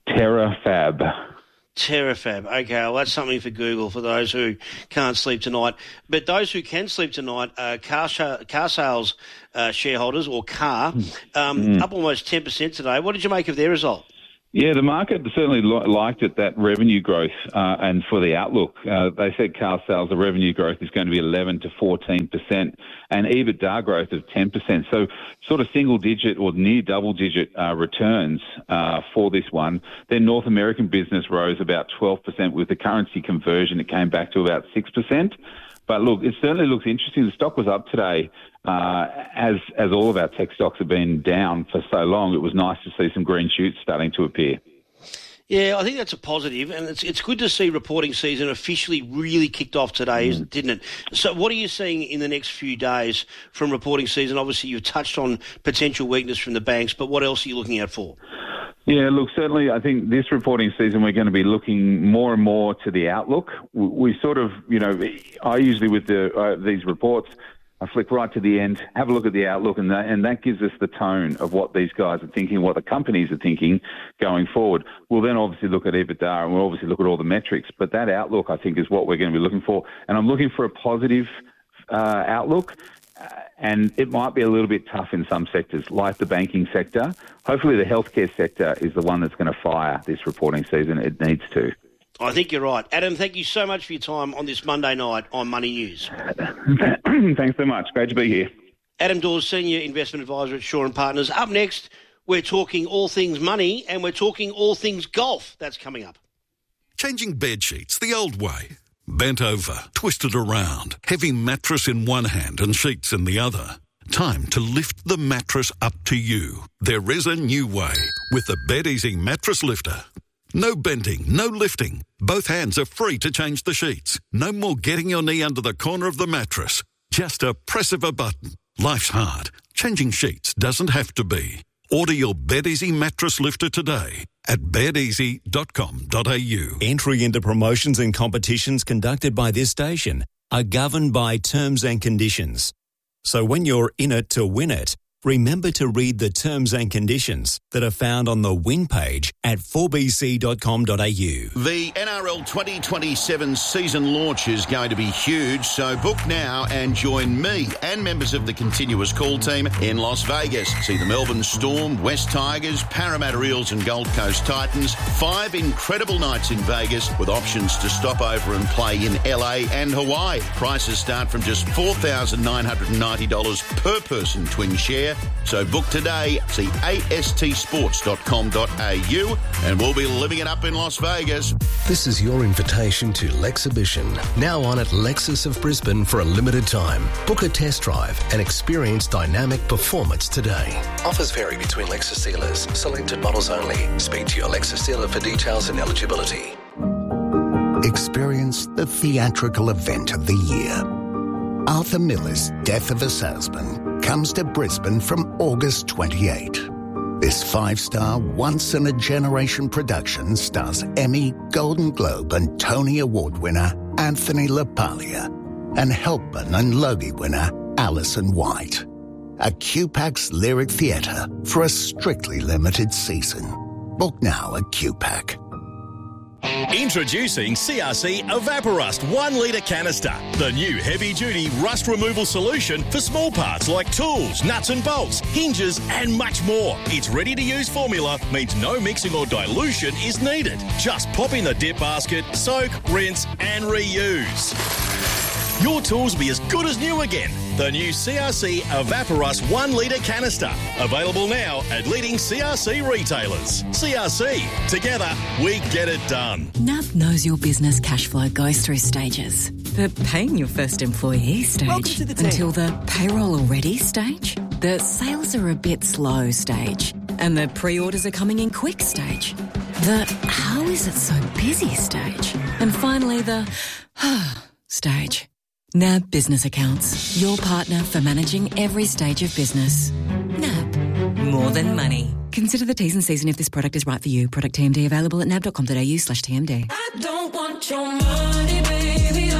TerraFab. TerraFab. Okay, well, that's something for Google for those who can't sleep tonight. But those who can sleep tonight, uh, car, sh- car sales uh, shareholders, or car, um, mm. up almost ten percent today. What did you make of their result? Yeah, the market certainly li- liked it, that revenue growth, uh, and for the outlook. Uh, they said car sales, the revenue growth is going to be eleven to fourteen percent and EBITDA growth of ten percent. So sort of single-digit or near double-digit uh, returns uh, for this one. Their North American business rose about twelve percent. With the currency conversion, it came back to about six percent. But look, it certainly looks interesting. The stock was up today. Uh, as as all of our tech stocks have been down for so long, it was nice to see some green shoots starting to appear. Yeah, I think that's a positive, and it's it's good to see reporting season officially really kicked off today, mm. didn't it? So what are you seeing in the next few days from reporting season? Obviously, you've touched on potential weakness from the banks, but what else are you looking out for? Yeah, look, certainly I think this reporting season we're going to be looking more and more to the outlook. We, we sort of, you know, I usually with the uh, these reports, I flick right to the end, have a look at the outlook, and that, and that gives us the tone of what these guys are thinking, what the companies are thinking going forward. We'll then obviously look at EBITDA, and we'll obviously look at all the metrics, but that outlook, I think, is what we're going to be looking for. And I'm looking for a positive uh, outlook, uh, and it might be a little bit tough in some sectors, like the banking sector. Hopefully the healthcare sector is the one that's going to fire this reporting season. It needs to. I think you're right. Adam, thank you so much for your time on this Monday night on Money News. Thanks so much. Great to be here. Adam Dawes, Senior Investment Advisor at Shaw and Partners. Up next, we're talking all things money and we're talking all things golf. That's coming up. Changing bed sheets the old way. Bent over, twisted around, heavy mattress in one hand and sheets in the other. Time to lift the mattress up to you. There is a new way with the BedEasy Mattress Lifter. No bending, no lifting. Both hands are free to change the sheets. No more getting your knee under the corner of the mattress. Just a press of a button. Life's hard. Changing sheets doesn't have to be. Order your BedEasy Mattress Lifter today at bed easy dot com dot a u. Entry into promotions and competitions conducted by this station are governed by terms and conditions. So when you're in it to win it, remember to read the terms and conditions that are found on the win page at four b c dot com dot a u. The N R L twenty twenty-seven season launch is going to be huge, so book now and join me and members of the continuous call team in Las Vegas. See the Melbourne Storm, West Tigers, Parramatta Eels and Gold Coast Titans. Five incredible nights in Vegas with options to stop over and play in L A and Hawaii. Prices start from just four thousand nine hundred ninety dollars per person twin share. So book today, see a s t sports dot com dot a u, and we'll be living it up in Las Vegas. This is your invitation to Lexhibition, now on at Lexus of Brisbane for a limited time. Book a test drive and experience dynamic performance today. Offers vary between Lexus dealers. Selected models only. Speak to your Lexus dealer for details and eligibility. Experience the theatrical event of the year. Arthur Miller's Death of a Salesman comes to Brisbane from August twenty-eighth. This five-star, once-in-a-generation production stars Emmy, Golden Globe and Tony Award winner Anthony LaPaglia and Helpman and Logie winner Alison White. A Q PAC's Lyric Theatre for a strictly limited season. Book now at Q PAC. Introducing C R C Evaporust one litre canister, the new heavy-duty rust removal solution for small parts like tools, nuts and bolts, hinges and much more. Its ready-to-use formula means no mixing or dilution is needed. Just pop in the dip basket, soak, rinse and reuse. Your tools will be as good as new again. The new C R C Evaporust one litre canister. Available now at leading C R C retailers. C R C. Together, we get it done. N A B knows your business cash flow goes through stages. The paying your first employee stage to the until the payroll already stage. The sales are a bit slow stage. And the pre-orders are coming in quick stage. The how is it so busy stage. And finally the stage. N A B Business Accounts, your partner for managing every stage of business. N A B, more than money. Consider the T's and C's and if this product is right for you. Product T M D available at nab.com.au slash TMD. I don't want your money, baby.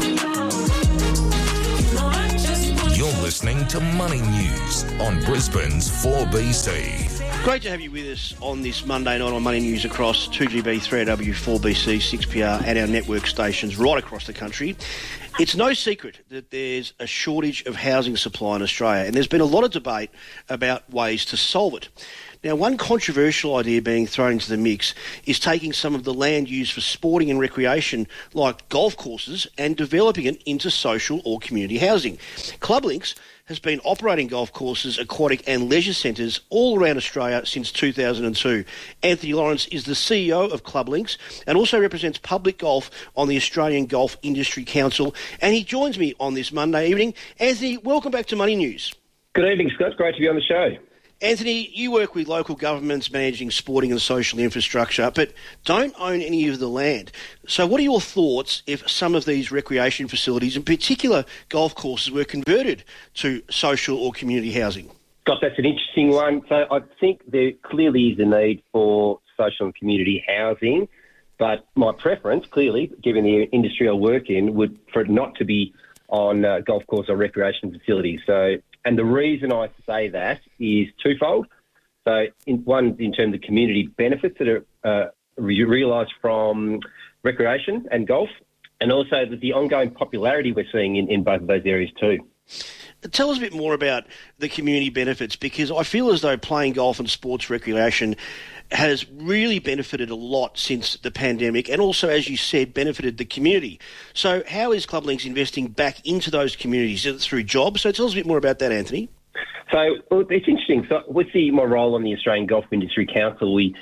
Oh. You're listening to Money News on Brisbane's four B C. Great to have you with us on this Monday night on Money News across two G B, three A W, four B C, six P R and our network stations right across the country. It's no secret that there's a shortage of housing supply in Australia, and there's been a lot of debate about ways to solve it. Now, one controversial idea being thrown into the mix is taking some of the land used for sporting and recreation, like golf courses, and developing it into social or community housing. Club Links has been operating golf courses, aquatic and leisure centres all around Australia since two thousand two. Anthony Lawrence is the C E O of Club Links and also represents public golf on the Australian Golf Industry Council, and he joins me on this Monday evening. Anthony, welcome back to Money News. Good evening, Scott. Great to be on the show. Anthony, you work with local governments managing sporting and social infrastructure, but don't own any of the land. So what are your thoughts if some of these recreation facilities, in particular golf courses, were converted to social or community housing? Scott, that's an interesting one. So I think there clearly is a need for social and community housing, but my preference, clearly, given the industry I work in, would for it not to be on uh, golf course or recreation facilities. So And the reason I say that is twofold. So, in, one, in terms of community benefits that are uh, re- realised from recreation and golf, and also that the ongoing popularity we're seeing in, in both of those areas too. Tell us a bit more about the community benefits, because I feel as though playing golf and sports recreation has really benefited a lot since the pandemic, and also, as you said, benefited the community. So how is Club Links investing back into those communities? Is it through jobs? So tell us a bit more about that, Anthony. So well, it's interesting. So with the, my role on the Australian Golf Industry Council, we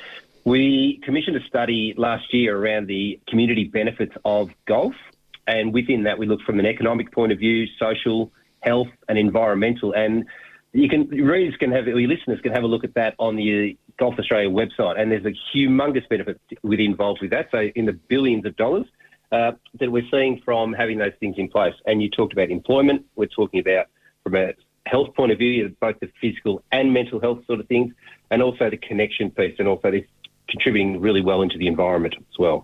we commissioned a study last year around the community benefits of golf, and within that we looked from an economic point of view, social, health and environmental. And you can readers can have, or your listeners can have a look at that on the Golf Australia website, and there's a humongous benefit with involved with that. So in the billions of dollars uh, that we're seeing from having those things in place. And you talked about employment. We're talking about from a health point of view, both the physical and mental health sort of things, and also the connection piece, and also this contributing really well into the environment as well.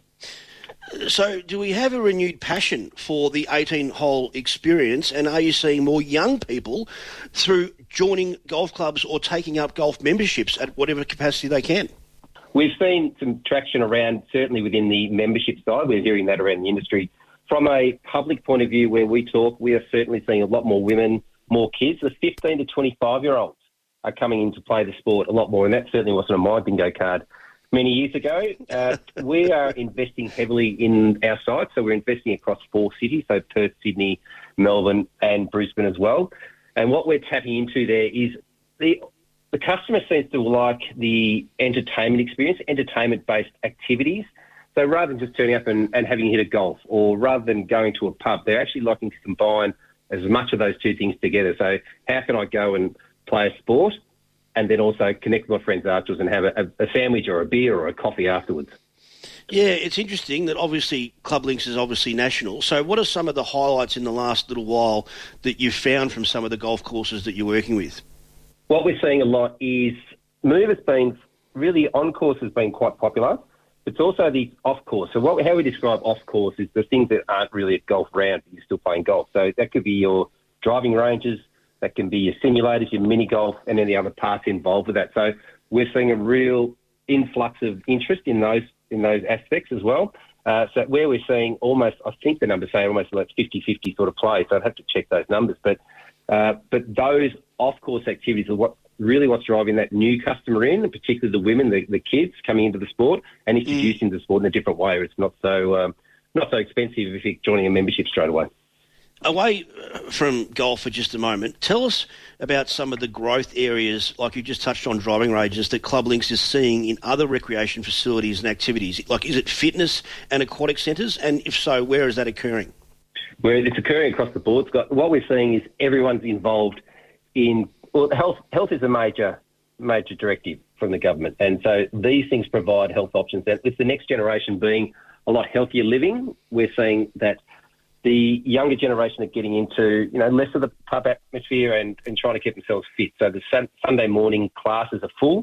So do we have a renewed passion for the eighteen-hole experience, and are you seeing more young people through joining golf clubs or taking up golf memberships at whatever capacity they can? We've seen some traction around, certainly within the membership side. We're hearing that around the industry. From a public point of view, where we talk, we are certainly seeing a lot more women, more kids. The fifteen to twenty-five-year-olds are coming in to play the sport a lot more, and that certainly wasn't on my bingo card many years ago. Uh, we are investing heavily in our site, so we're investing across four cities, so Perth, Sydney, Melbourne and Brisbane as well. And what we're tapping into there is the the customer seems to like the entertainment experience, entertainment-based activities. So rather than just turning up and, and having a hit of golf, or rather than going to a pub, they're actually liking to combine as much of those two things together. So how can I go and play a sport and then also connect with my friends afterwards and have a, a sandwich or a beer or a coffee afterwards? Yeah, it's interesting that obviously Club Links is obviously national. So what are some of the highlights in the last little while that you've found from some of the golf courses that you're working with? What we're seeing a lot is move has been really on course has been quite popular. It's also the off course. So what, how we describe off course is the things that aren't really a golf round, but you're still playing golf. So that could be your driving ranges, that can be your simulators, your mini golf, and any other parts involved with that. So we're seeing a real influx of interest in those in those aspects as well. Uh, so where we're seeing almost, I think the numbers say almost like fifty-fifty sort of play, so I'd have to check those numbers. But uh, but those off-course activities are what really what's driving that new customer in, particularly the women, the, the kids coming into the sport and introducing mm. the sport in a different way where it's not so, um, not so expensive if you're joining a membership straight away. Away from golf for just a moment, tell us about some of the growth areas, like you just touched on driving ranges, that Club Links is seeing in other recreation facilities and activities. Like, is it fitness and aquatic centres? And if so, where is that occurring? Where it's occurring across the board, Scott. What we're seeing is everyone's involved in, well, health, health is a major, major directive from the government. And so these things provide health options. And with the next generation being a lot healthier living, we're seeing that the younger generation are getting into, you know, less of the pub atmosphere and, and trying to keep themselves fit. So the sun, Sunday morning classes are full.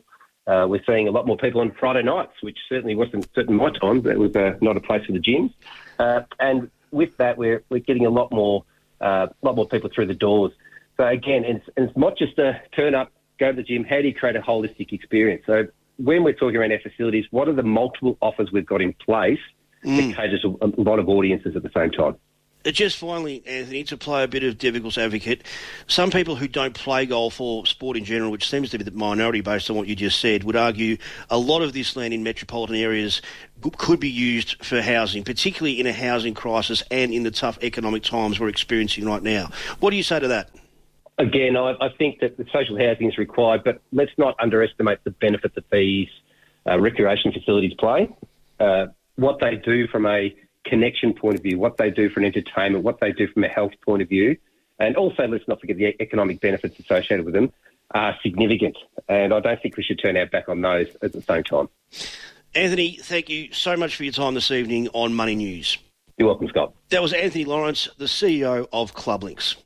Uh, we're seeing a lot more people on Friday nights, which certainly wasn't certain my time. That was uh, not a place for the gyms. Uh, and with that, we're we're getting a lot more uh, lot more people through the doors. So again, it's, it's not just a turn up, go to the gym. How do you create a holistic experience? So when we're talking around our facilities, what are the multiple offers we've got in place mm. that caters to a lot of audiences at the same time? Just finally, Anthony, to play a bit of devil's advocate, some people who don't play golf or sport in general, which seems to be the minority based on what you just said, would argue a lot of this land in metropolitan areas could be used for housing, particularly in a housing crisis and in the tough economic times we're experiencing right now. What do you say to that? Again, I, I think that the social housing is required, but let's not underestimate the benefit that these uh, recreation facilities play. Uh, what they do from a connection point of view, what they do for an entertainment, what they do from a health point of view, and also let's not forget the economic benefits associated with them are significant. And I don't think we should turn our back on those at the same time. Anthony, thank you so much for your time this evening on Money News. You're welcome, Scott. That was Anthony Lawrence, the C E O of Clublinks.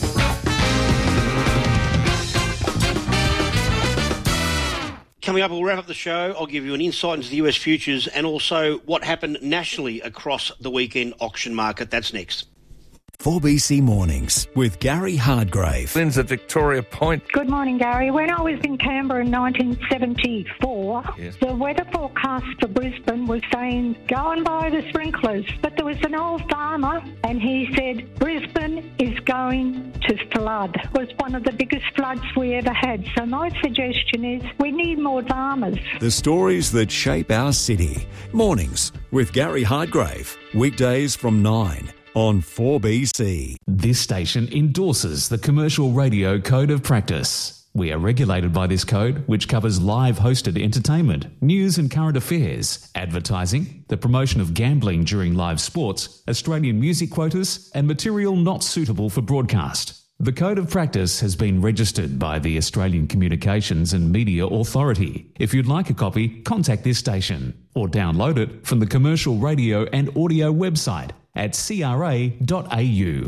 Coming up, we'll wrap up the show. I'll give you an insight into the U S futures and also what happened nationally across the weekend auction market. That's next. four B C Mornings with Gary Hardgrave. Lynn's at Victoria Point. Good morning, Gary. When I was in Canberra in nineteen seventy-four, yes. the weather forecast for Brisbane was saying, go and buy the sprinklers. But there was an old farmer and he said, Brisbane is going to flood. It was one of the biggest floods we ever had. So my suggestion is we need more farmers. The stories that shape our city. Mornings with Gary Hardgrave. Weekdays from nine. On four B C. This station endorses the Commercial Radio Code of Practice. We are regulated by this code, which covers live hosted entertainment, news and current affairs, advertising, the promotion of gambling during live sports, Australian music quotas, and material not suitable for broadcast. The Code of Practice has been registered by the Australian Communications and Media Authority. If you'd like a copy, contact this station or download it from the Commercial Radio and Audio website at c r a dot a u.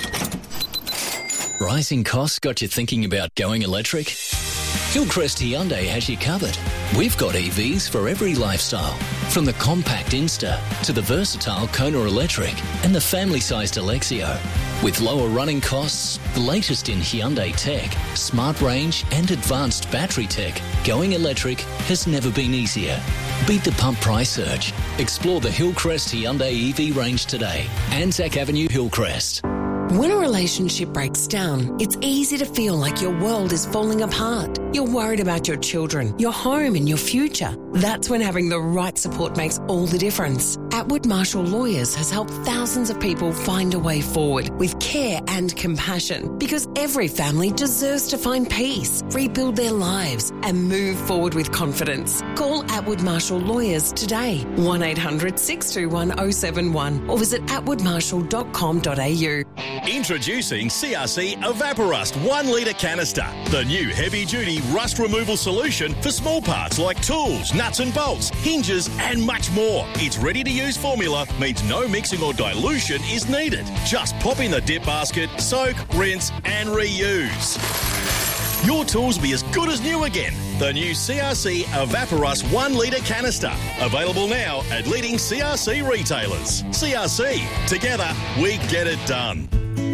Rising costs got you thinking about going electric? Hillcrest Hyundai has you covered. We've got E Vs for every lifestyle, from the compact Insta to the versatile Kona Electric and the family-sized Alexio. With lower running costs, the latest in Hyundai tech, smart range and advanced battery tech, going electric has never been easier. Beat the pump price surge. Explore the Hillcrest Hyundai E V range today. Anzac Avenue, Hillcrest. When a relationship breaks down, it's easy to feel like your world is falling apart. You're worried about your children, your home and your future. That's when having the right support makes all the difference. Atwood Marshall Lawyers has helped thousands of people find a way forward with care and compassion, because every family deserves to find peace, rebuild their lives and move forward with confidence. Call Atwood Marshall Lawyers today, one eight hundred six two one oh seven one, or visit atwood marshall dot com dot a u. Introducing C R C Evaporust one litre canister, the new heavy-duty rust removal solution for small parts like tools, nuts and bolts, hinges and much more. Its ready-to-use formula means no mixing or dilution is needed. Just pop in the dip basket, soak, rinse and reuse. Your tools will be as good as new again. The new C R C Evaporust one litre canister. Available now at leading C R C retailers. C R C. Together, we get it done.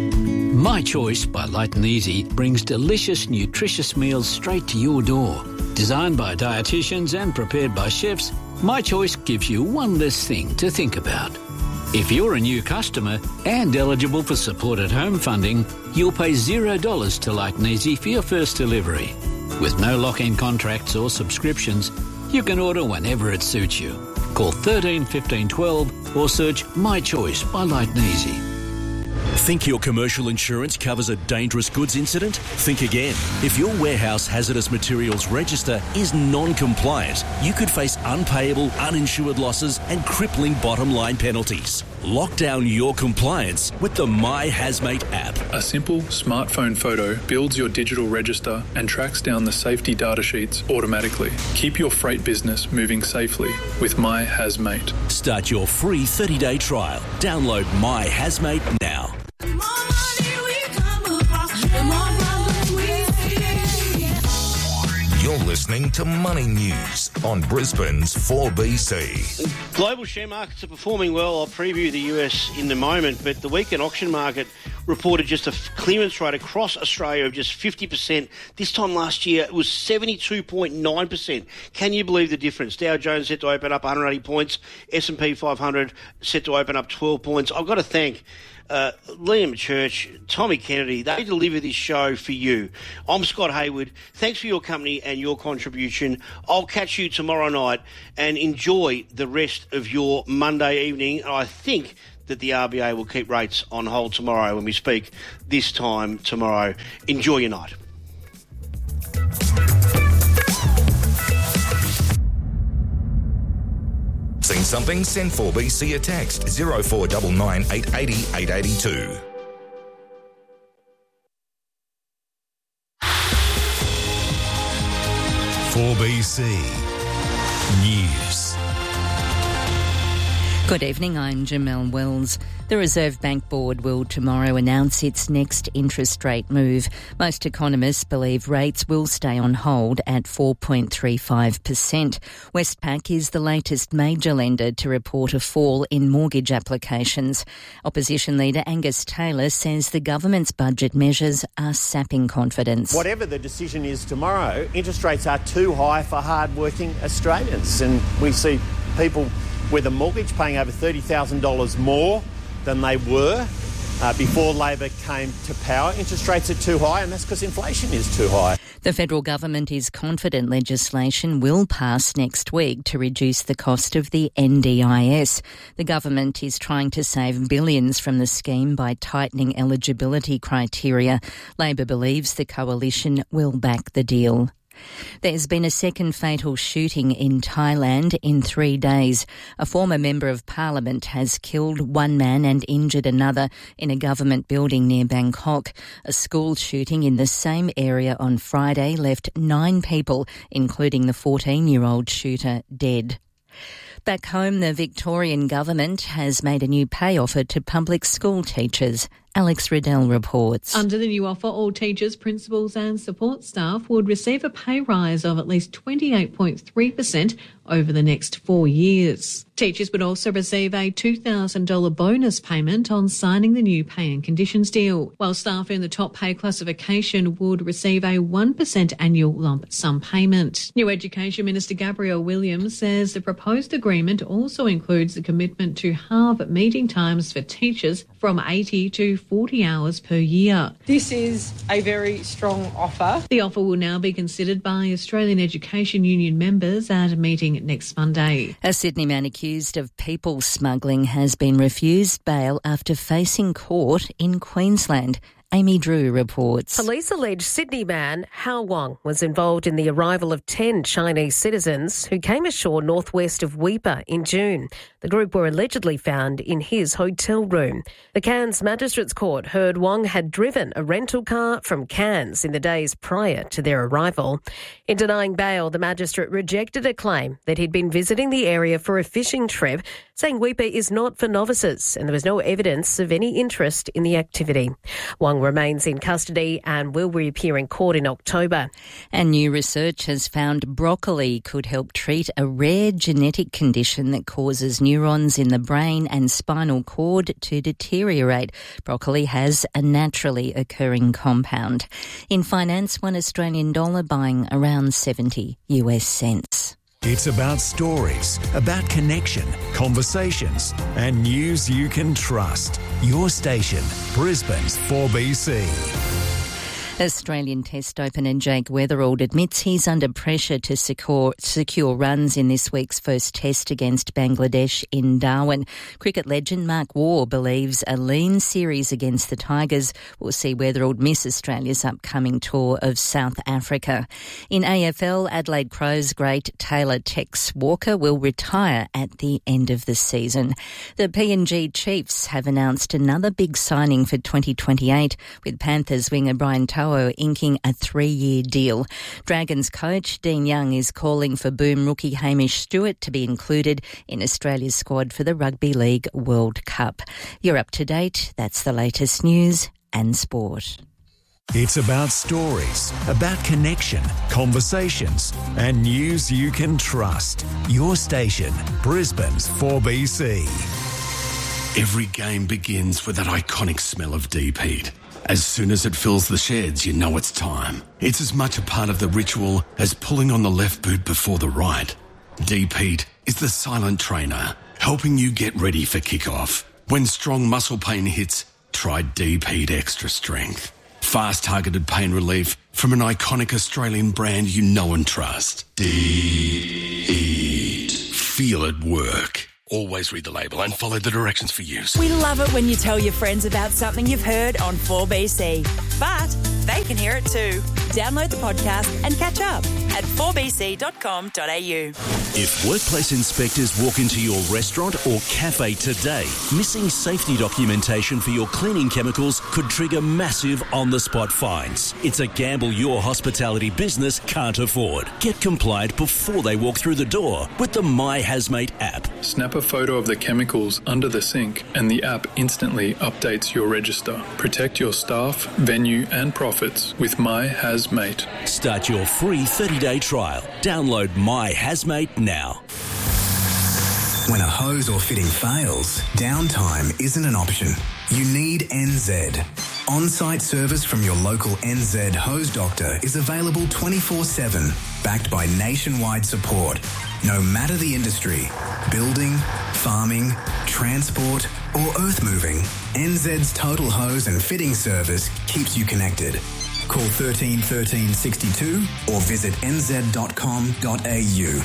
My Choice by Light and Easy brings delicious, nutritious meals straight to your door. Designed by dietitians and prepared by chefs, My Choice gives you one less thing to think about. If you're a new customer and eligible for Support at Home funding, you'll pay zero dollars to Light and Easy for your first delivery. With no lock-in contracts or subscriptions, you can order whenever it suits you. Call thirteen fifteen twelve or search My Choice by Light and Easy. Think your commercial insurance covers a dangerous goods incident? Think again. If your warehouse hazardous materials register is non-compliant, you could face unpayable, uninsured losses and crippling bottom line penalties. Lock down your compliance with the My Hazmate app. A simple smartphone photo builds your digital register and tracks down the safety data sheets automatically. Keep your freight business moving safely with My Hazmate. Start your free thirty-day trial. Download My Hazmate now. You're listening listening to Money News on Brisbane's four B C. Global share markets are performing well. I'll preview the U S in a moment, but the weekend auction market reported just a clearance rate across Australia of just fifty percent. This time last year, it was seventy-two point nine percent. Can you believe the difference? Dow Jones set to open up one hundred eighty points. S and P five hundred set to open up twelve points. I've got to thank Uh, Liam Church, Tommy Kennedy, they deliver this show for you. I'm Scott Hayward. Thanks for your company and your contribution. I'll catch you tomorrow night and enjoy the rest of your Monday evening. I think that the R B A will keep rates on hold tomorrow when we speak this time tomorrow. Enjoy your night. Seen something? Send four B C a text zero four nine nine eight eight zero eight eight two. four B C News. Good evening, I'm Jamelle Wells. The Reserve Bank Board will tomorrow announce its next interest rate move. Most economists believe rates will stay on hold at four point three five percent. Westpac is the latest major lender to report a fall in mortgage applications. Opposition leader Angus Taylor says the government's budget measures are sapping confidence. Whatever the decision is tomorrow, interest rates are too high for hard-working Australians, and we see people with a mortgage paying over thirty thousand dollars more than they were uh, before Labor came to power. Interest rates are too high, and that's because inflation is too high. The federal government is confident legislation will pass next week to reduce the cost of the N D I S. The government is trying to save billions from the scheme by tightening eligibility criteria. Labor believes the coalition will back the deal. There's been a second fatal shooting in Thailand in three days. A former member of parliament has killed one man and injured another in a government building near Bangkok. A school shooting in the same area on Friday left nine people, including the fourteen-year-old shooter, dead. Back home, the Victorian government has made a new pay offer to public school teachers. Alex Riddell reports. Under the new offer, all teachers, principals and support staff would receive a pay rise of at least twenty-eight point three percent over the next four years. Teachers would also receive a two thousand dollars bonus payment on signing the new pay and conditions deal, while staff in the top pay classification would receive a one percent annual lump sum payment. New Education Minister Gabrielle Williams says the proposed agreement also includes the commitment to halve meeting times for teachers from eighty to forty hours per year. This is a very strong offer. The offer will now be considered by Australian Education Union members at a meeting next Monday. A Sydney man accused of people smuggling has been refused bail after facing court in Queensland. Amy Drew reports. Police allege Sydney man Hao Wang was involved in the arrival of ten Chinese citizens who came ashore northwest of Weipa in June. The group were allegedly found in his hotel room. The Cairns Magistrates Court heard Wang had driven a rental car from Cairns in the days prior to their arrival. In denying bail, the magistrate rejected a claim that he'd been visiting the area for a fishing trip, saying Weipa is not for novices and there was no evidence of any interest in the activity. Wang remains in custody and will reappear in court in October. And new research has found broccoli could help treat a rare genetic condition that causes neurons in the brain and spinal cord to deteriorate. Broccoli has a naturally occurring compound. In finance, one Australian dollar buying around seventy US cents. It's about stories, about connection, conversations, and news you can trust. Your station, Brisbane's four B C. Australian Test opener Jake Weatherald admits he's under pressure to secure, secure runs in this week's first test against Bangladesh in Darwin. Cricket legend Mark Waugh believes a lean series against the Tigers will see Weatherald miss Australia's upcoming tour of South Africa. In A F L, Adelaide Crows great Taylor Tex Walker will retire at the end of the season. The P N G Chiefs have announced another big signing for twenty twenty-eight, with Panthers winger Brian To'o inking a three-year deal. Dragons coach Dean Young is calling for Boom rookie Hamish Stewart to be included in Australia's squad for the Rugby League World Cup. You're up to date. That's the latest news and sport. It's about stories, about connection, conversations, and news you can trust. Your station, Brisbane's four B C. Every game begins with that iconic smell of deep heat. As soon as it fills the sheds, you know it's time. It's as much a part of the ritual as pulling on the left boot before the right. Deep heat is the silent trainer, helping you get ready for kickoff. When strong muscle pain hits, try Deep Heat Extra Strength. Fast targeted pain relief from an iconic Australian brand you know and trust. Deep Heat. Feel it work. Always read the label and follow the directions for use. We love it when you tell your friends about something you've heard on four B C. But they can hear it too. Download the podcast and catch up at four b c dot com dot a u. If workplace inspectors walk into your restaurant or cafe today, missing safety documentation for your cleaning chemicals could trigger massive on-the-spot fines. It's a gamble your hospitality business can't afford. Get compliant before they walk through the door with the My Hazmate app. Snap a photo of the chemicals under the sink and the app instantly updates your register. Protect your staff, venue and profits with My Hazmate. Start your free thirty-day trial. Download My Hazmate now. When a hose or fitting fails, downtime isn't an option. You need N Z. On-site service from your local N Z hose doctor is available twenty-four seven, backed by nationwide support. No matter the industry, building, farming, transport or earth moving, N Z's total hose and fitting service keeps you connected. Call thirteen thirteen sixty-two or visit n z dot com dot a u.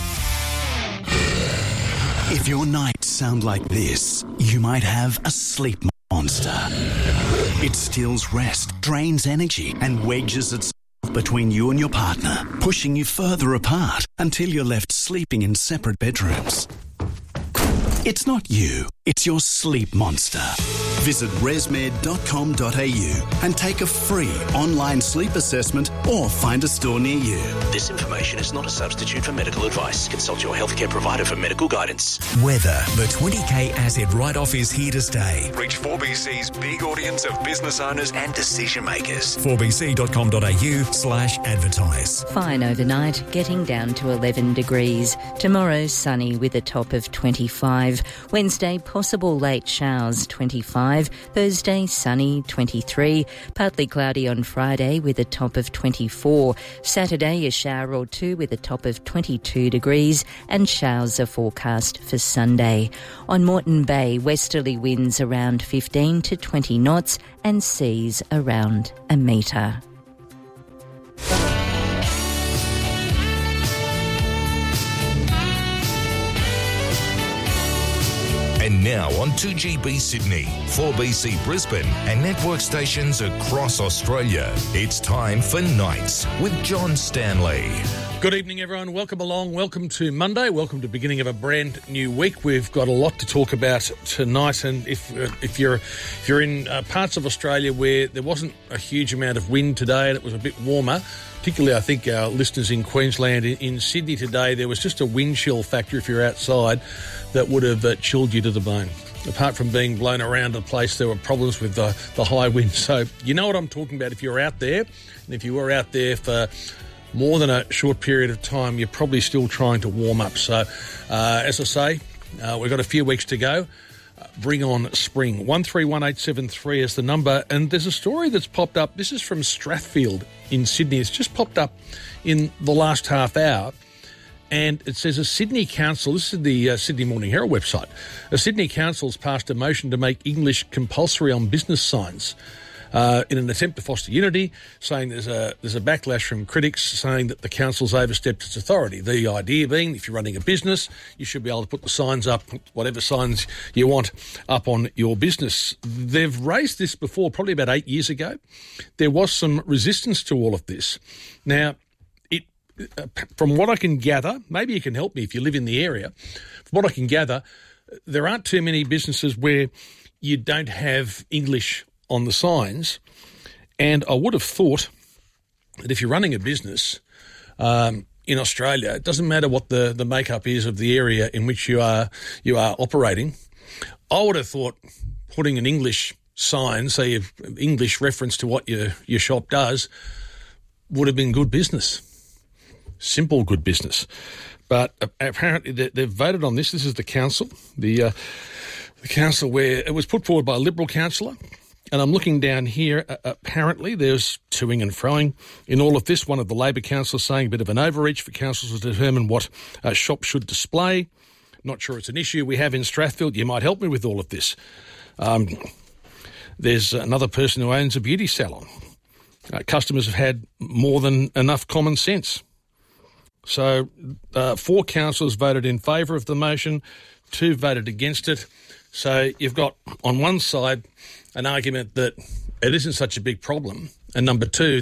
If your nights sound like this, you might have a sleep monster. It steals rest, drains energy, and wedges itself between you and your partner, pushing you further apart until you're left sleeping in separate bedrooms. It's not you, it's your sleep monster. Visit resmed dot com dot a u and take a free online sleep assessment or find a store near you. This information is not a substitute for medical advice. Consult your healthcare provider for medical guidance. Weather. The twenty K asset write-off is here to stay. Reach four B C's big audience of business owners and decision makers. four b c dot com dot a u slash advertise. Fine overnight, getting down to eleven degrees. Tomorrow, sunny with a top of twenty-five. Wednesday, possible late showers, twenty-five. Thursday, sunny, twenty-three. Partly cloudy on Friday with a top of twenty-four. Saturday, a shower or two with a top of twenty-two degrees. And showers are forecast for Sunday. On Moreton Bay, westerly winds around fifteen to twenty knots and seas around a metre. And now on two G B Sydney, four B C Brisbane and network stations across Australia. It's time for Nights with John Stanley. Good evening, everyone. Welcome along. Welcome to Monday. Welcome to the beginning of a brand new week. We've got a lot to talk about tonight. And if uh, if you're if you're in uh, parts of Australia where there wasn't a huge amount of wind today and it was a bit warmer, particularly I think our listeners in Queensland, in, in Sydney today, there was just a wind chill factor if you're outside that would have uh, chilled you to the bone. Apart from being blown around the place, there were problems with the, the high wind. So you know what I'm talking about if you're out there. And if you were out there for more than a short period of time, you're probably still trying to warm up. So, uh, as I say, uh, we've got a few weeks to go. Uh, bring on spring. one three one eight seven three is the number. And there's a story that's popped up. This is from Strathfield in Sydney. It's just popped up in the last half hour. And it says a Sydney council, this is the uh, Sydney Morning Herald website, a Sydney council's passed a motion to make English compulsory on business signs. Uh, in an attempt to foster unity, saying there's a there's a backlash from critics saying that the council's overstepped its authority. The idea being, if you're running a business, you should be able to put the signs up, whatever signs you want, up on your business. They've raised this before, probably about eight years ago. There was some resistance to all of this. Now, it uh, from what I can gather, maybe you can help me if you live in the area, from what I can gather, there aren't too many businesses where you don't have English on the signs, and I would have thought that if you're running a business um, in Australia, it doesn't matter what the, the makeup is of the area in which you are you are operating. I would have thought putting an English sign, so your English reference to what your, your shop does, would have been good business. Simple good business. But apparently they, they've voted on this. This is the council, the, uh, the council where it was put forward by a Liberal councillor. And I'm looking down here, uh, apparently there's toing and froing in all of this. One of the Labor councillors saying a bit of an overreach for councils to determine what uh, shops should display. Not sure it's an issue we have in Strathfield. You might help me with all of this. Um, there's another person who owns a beauty salon. Uh, customers have had more than enough common sense. So uh, four councillors voted in favour of the motion, two voted against it. So you've got on one side an argument that it isn't such a big problem, and number two,